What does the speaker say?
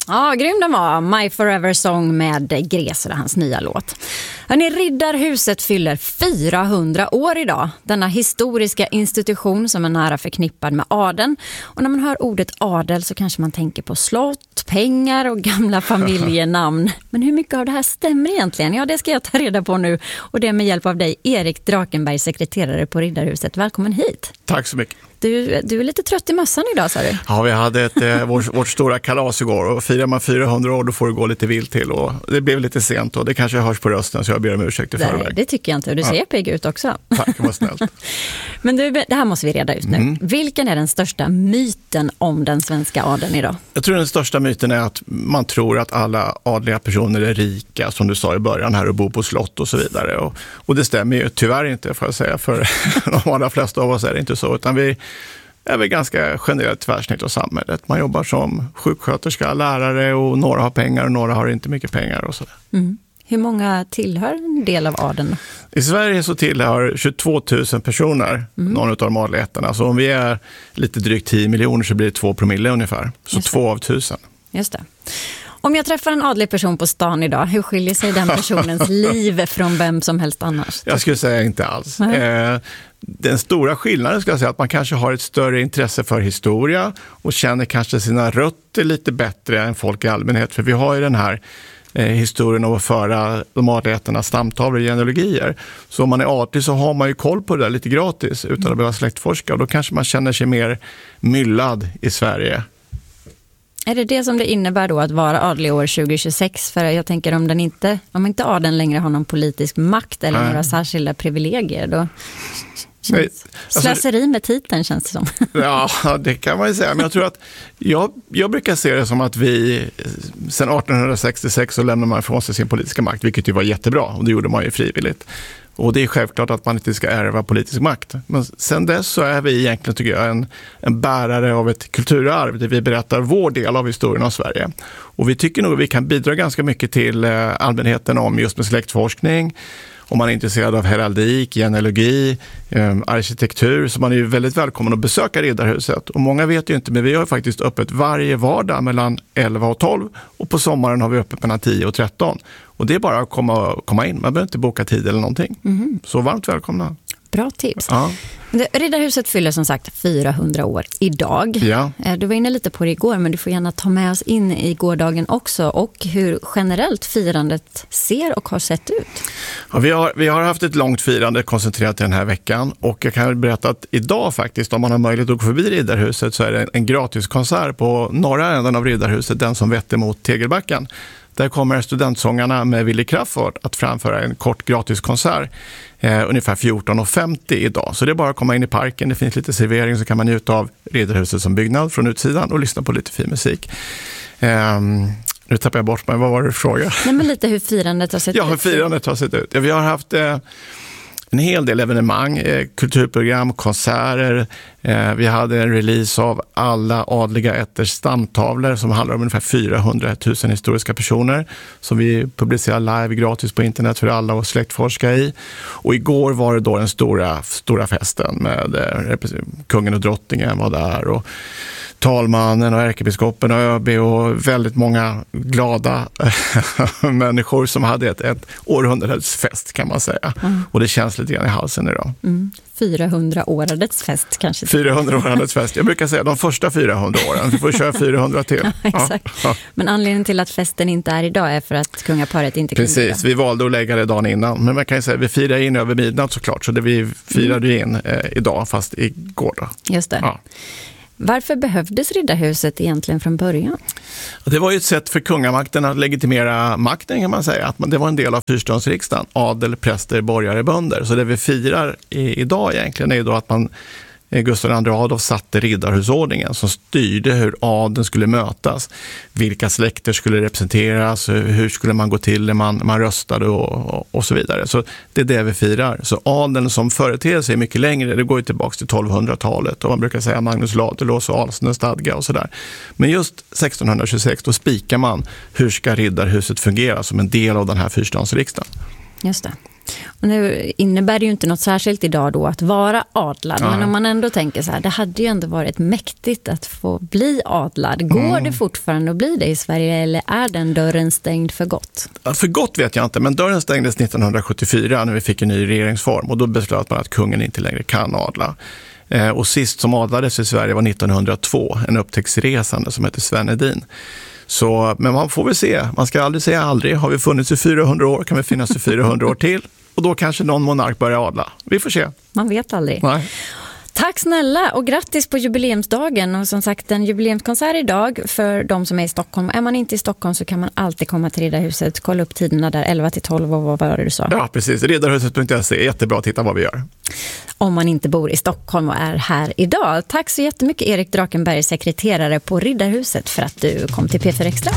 Ja, grym den var. My Forever Song med Gräser, hans nya låt. Hörrni, Riddarhuset fyller 400 år idag. Denna historiska institution som är nära förknippad med adeln. Och när man hör ordet adel så kanske man tänker på slott, pengar och gamla familjenamn. Men hur mycket av det här stämmer egentligen? Ja, det ska jag ta reda på nu. Och det med hjälp av dig, Erik Drakenberg, sekreterare på Riddarhuset. Välkommen hit. Tack så mycket. Du är lite trött i mössan idag, sa du? Ja, vi hade vårt stora kalas igår och firar man 400 år då får det gå lite vilt till och det blev lite sent och det kanske hörs på rösten så jag ber om ursäkt i förväg. Det tycker jag inte och du ser pigg ut också. Tack, vad snällt. Men du, det här måste vi reda ut nu. Vilken är den största myten om den svenska adeln idag? Jag tror den största myten är att man tror att alla adliga personer är rika, som du sa i början här, och bor på slott och så vidare. Och det stämmer ju tyvärr inte, får jag säga, för de allra flesta av oss är det inte så, utan vi är väl ganska generellt tvärsnitt av samhället. Man jobbar som sjuksköterska, lärare och några har pengar och några har inte mycket pengar och sådär. Hur många tillhör en del av adeln? I Sverige så tillhör 22 000 personer någon av de adliga ätterna. Så om vi är lite drygt 10 miljoner så blir det 2 promille ungefär. Så 2 av 1000. Just det. Om jag träffar en adlig person på stan idag, hur skiljer sig den personens liv från vem som helst annars? Jag skulle säga inte alls. Den stora skillnaden skulle jag säga att man kanske har ett större intresse för historia och känner kanske sina rötter lite bättre än folk i allmänhet. För vi har ju den här historien av att föra de adliga ätternas stamtavlor och genealogier. Så om man är adlig så har man ju koll på det där lite gratis utan att behöva släktforska. Och då kanske man känner sig mer myllad i Sverige. Är det som det innebär då att vara adlig år 2026? För jag tänker om inte adeln längre har någon politisk makt eller några särskilda privilegier, då slöseri med titeln känns det som. Ja, det kan man ju säga. Men jag tror att jag brukar se det som att vi sedan 1866 så lämnar man ifrån sig sin politiska makt, vilket ju var jättebra och det gjorde man ju frivilligt. Och det är självklart att man inte ska ärva politisk makt. Men sen dess så är vi egentligen, tycker jag, en bärare av ett kulturarv där vi berättar vår del av historien av Sverige. Och vi tycker nog att vi kan bidra ganska mycket till allmänheten om just med släktforskning. Om man är intresserad av heraldik, genealogi, arkitektur, så man är ju väldigt välkommen att besöka Riddarhuset. Och många vet ju inte, men vi har faktiskt öppet varje vardag mellan 11 och 12 och på sommaren har vi öppet mellan 10 och 13. Och det är bara att komma in, man behöver inte boka tid eller någonting. Så varmt välkomna. Bra tips. Ja. Riddarhuset fyller som sagt 400 år idag. Ja. Du var inne lite på det igår, men du får gärna ta med oss in i gårdagen också och hur generellt firandet ser och har sett ut. Ja, vi har haft ett långt firande koncentrerat den här veckan och jag kan berätta att idag faktiskt, om man har möjlighet att gå förbi Riddarhuset, så är det en gratiskonsert på norra änden av Riddarhuset, den som vetter mot Tegelbacken. Där kommer studentsångarna med Willy Crafoord att framföra en kort gratiskonsert ungefär 14:50 idag. Så det är bara att komma in i parken, det finns lite servering så kan man njuta av Riddarhuset som byggnad från utsidan och lyssna på lite fin musik. Nu tappar jag bort mig, vad var det för fråga? Nej, men lite hur firandet har sett ut. Ja, hur firandet har sett ut. Ja, vi har haft en hel del evenemang, kulturprogram, konserter. Vi hade en release av alla adliga ätters stamtavlor som handlar om ungefär 400 000 historiska personer som vi publicerar live gratis på internet för alla att släktforska i. Och igår var det då den stora festen med kungen och drottningen var där och talmannen och ärkebiskopen och ÖB och väldigt många glada människor som hade ett århundradets fest kan man säga. Och det känns lite grann i halsen idag. 400-årets fest kanske. 400-årets fest. Jag brukar säga de första 400 åren. Vi får köra 400 till. Exakt. Ja. Men anledningen till att festen inte är idag är för att kungaparet inte kunde. Precis, vi valde att lägga det dagen innan. Men man kan ju säga att vi firar in över midnatt såklart. Så det vi firade in idag fast igår då. Just det. Ja. Varför behövdes Riddarhuset egentligen från början? Det var ju ett sätt för kungamakten att legitimera makten kan man säga. Att det var en del av fyrståndsriksdagen. Adel, präster, borgare, bönder. Så det vi firar idag egentligen är ju då att Gustav II Adolf satte riddarhusordningen som styrde hur adeln skulle mötas. Vilka släkter skulle representeras, hur skulle man gå till när man röstade och så vidare. Så det är det vi firar. Så adeln som företeelse är mycket längre, det går ju tillbaka till 1200-talet och man brukar säga Magnus Ladulås och Alsnö stadga och sådär. Men just 1626 då spikar man hur ska riddarhuset fungera som en del av den här fyrståndsriksdagen. Just det. Och nu innebär det ju inte något särskilt idag då att vara adlad. Men om man ändå tänker så här, det hade ju ändå varit mäktigt att få bli adlad. Går det fortfarande att bli det i Sverige eller är den dörren stängd för gott? För gott vet jag inte, men dörren stängdes 1974 när vi fick en ny regeringsform. Och då beslöt man att kungen inte längre kan adla. Och sist som adlades i Sverige var 1902, en upptäcktsresande som heter Sven Hedin. Så, men man får väl se, man ska aldrig säga aldrig. Har vi funnits i 400 år kan vi finnas i 400 år till. Och då kanske någon monark börjar adla. Vi får se. Man vet aldrig. Nej. Tack snälla och grattis på jubileumsdagen. Och som sagt, en jubileumskonsert idag för de som är i Stockholm. Är man inte i Stockholm så kan man alltid komma till Riddarhuset. Kolla upp tiderna där, 11-12 och vad var det du sa? Ja, precis. Riddarhuset.se, jättebra att titta vad vi gör. Om man inte bor i Stockholm och är här idag. Tack så jättemycket Erik Drakenberg, sekreterare på Riddarhuset, för att du kom till P4 Extra.